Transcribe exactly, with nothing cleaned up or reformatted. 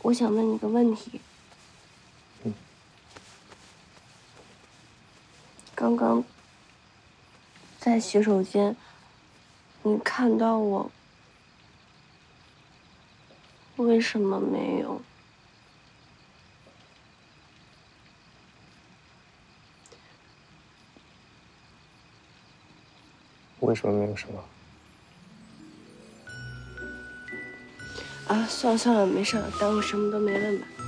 我想问你个问题。 嗯。 刚刚在洗手间，你看到我，为什么没有？ 为什么没有什么？ 啊，算了算了，没事，当我什么都没问吧。